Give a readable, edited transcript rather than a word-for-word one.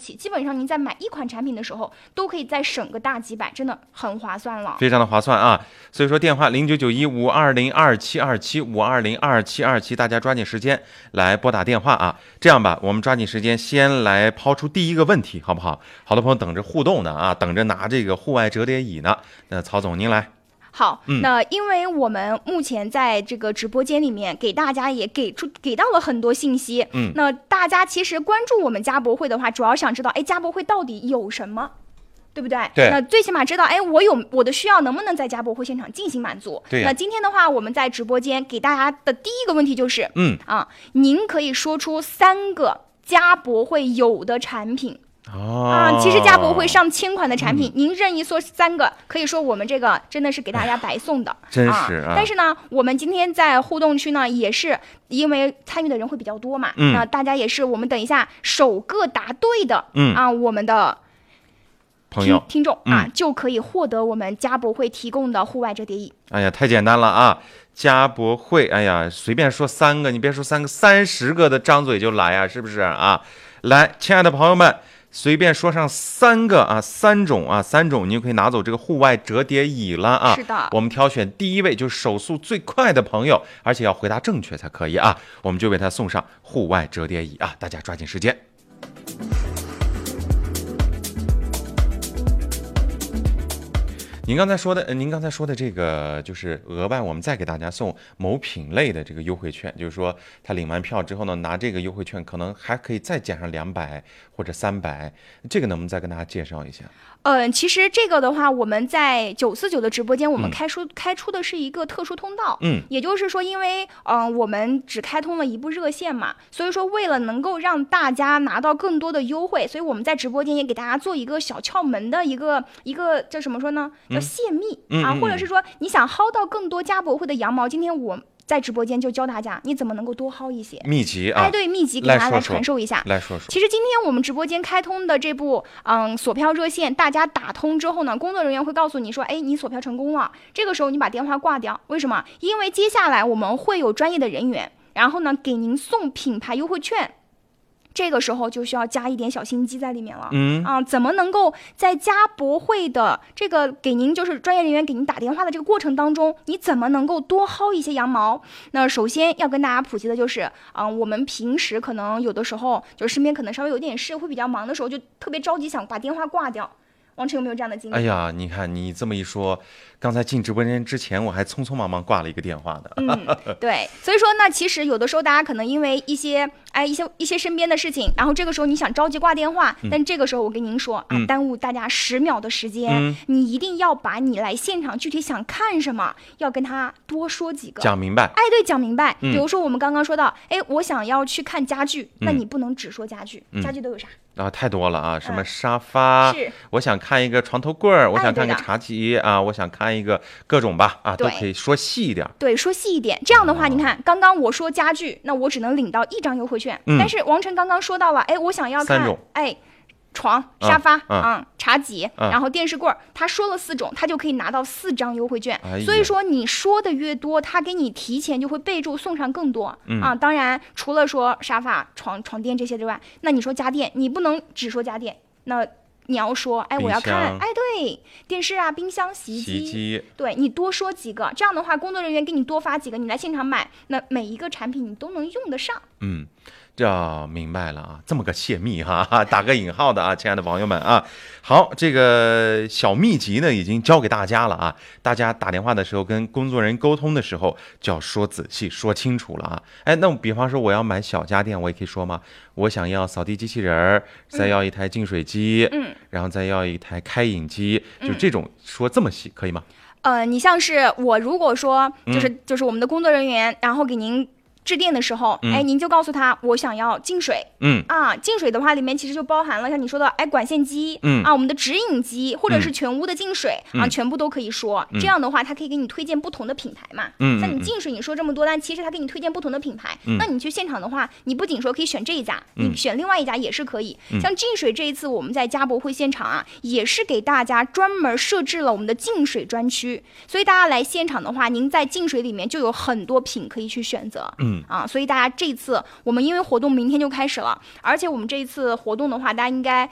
起，基本上您在买一款产品的时候，都可以再省个大几百，真的很划算了， 非常的划算啊！所以说电话09915202272752022727，大家抓紧时间来拨打电话啊！这样吧，我们抓紧时间先来抛出第一个问题，好不好？好多朋友等着互动呢啊，等着拿这个户外折叠椅呢。那曹总您来。 好，那因为我们目前在这个直播间里面给大家也给到了很多信息，那大家其实关注我们家博会的话，主要想知道，哎，家博会到底有什么，对不对？ 对。 那最起码知道，哎，我的需要能不能在家博会现场进行满足？ 对。 那今天的话，我们在直播间给大家的第一个问题就是，您可以说出3个家博会有的产品。其实家博会上千款的产品，您任意说3个，可以说我们这个真的是给大家白送的， 真是但是呢，我们今天在互动区呢，也是因为参与的人会比较多嘛，那大家也是我们等一下首个答对的，我们的朋友听众就可以获得我们家博会提供的户外折叠椅。 哎呀，太简单了啊！家博会，哎呀，随便说3个，你别说3个，30个的张嘴就来啊，是不是啊？来，亲爱的朋友们。随便说上3个啊，3种，你就可以拿走这个户外折叠椅了啊！ 是的， 我们挑选第1位，就是手速最快的朋友，而且要回答正确才可以啊！我们就为他送上户外折叠椅啊！大家抓紧时间。您刚才说的这个，就是额外我们再给大家送某品类的这个优惠券，就是说他领完票之后呢，拿这个优惠券可能还可以再减上200或者300，这个能不能再跟大家介绍一下？ 其实这个的话，我们在949的直播间，我们开出的是一个特殊通道，也就是说，因为我们只开通了一部热线嘛，所以说为了能够让大家拿到更多的优惠，所以我们在直播间也给大家做一个小窍门的一个叫什么说呢？叫泄密或者是说你想薅到更多家博会的羊毛，今天我在直播间就教大家你怎么能够多薅一些秘籍啊！ 对，秘籍给大家来传授一下。 来说说。 其实今天我们直播间开通的这部锁票热线，大家打通之后呢，工作人员会告诉你说，哎，你锁票成功了。这个时候你把电话挂掉，为什么？因为接下来我们会有专业的人员，然后呢给您送品牌优惠券。这个时候就需要加一点小心机在里面了，怎么能够在家博会的这个给您就是专业人员给您打电话的这个过程当中，你怎么能够多薅一些羊毛？那首先要跟大家普及的就是，我们平时可能有的时候就是身边可能稍微有点事，会比较忙的时候，就特别着急想把电话挂掉。王晨有没有这样的经历？ 哎呀，你看你这么一说，刚才进直播间之前，我还匆匆忙忙挂了一个电话的。 对，所以说那其实有的时候大家可能因为一些身边的事情，然后这个时候你想着急挂电话，但这个时候我跟您说耽误大家10秒的时间，你一定要把你来现场具体想看什么，要跟他多说几个， 讲明白。 对，讲明白。比如说我们刚刚说到，我想要去看家具，那你不能只说家具，家具都有啥？ 太多了啊，什么沙发，我想看一个床头柜儿，我想看个茶几我想看一个各种吧都可以说细一点。 对，说细一点。这样的话，你看刚刚我说家具，那我只能领到1张优惠券，但是王晨刚刚说到了，我想要看 3种， 床、沙发茶几，然后电视柜，他说了4种，他就可以拿到4张优惠券。所以说你说的越多，他给你提前就会备注送上更多当然除了说沙发、床垫这些之外，那你说家电，你不能只说家电，那你要说我要看对，电视冰箱、洗衣机，对，你多说几个，这样的话工作人员给你多发几个，你来现场买，那每一个产品你都能用得上。 这明白了啊，这么个泄密打个引号的亲爱的朋友们好，这个小秘籍呢已经教给大家了大家打电话的时候跟工作人员沟通的时候就要说仔细说清楚了那我比方说我要买小家电，我也可以说吗？我想要扫地机器人再要一台净水机然后再要一台开饮机就这种说这么细可以吗？ 你像是我如果说就是我们的工作人员，然后给您致电的时候，您就告诉他我想要净水，净水的话里面其实就包含了像你说的，管线机，我们的直饮机或者是全屋的净水，全部都可以说。这样的话，他可以给你推荐不同的品牌嘛，像你净水你说这么多，但其实他给你推荐不同的品牌，那你去现场的话，你不仅说可以选这一家，你选另外一家也是可以。像净水这一次我们在家博会现场也是给大家专门设置了我们的净水专区，所以大家来现场的话，您在净水里面就有很多品可以去选择。所以大家这次我们因为活动明天就开始了，而且我们这一次活动的话，大家应该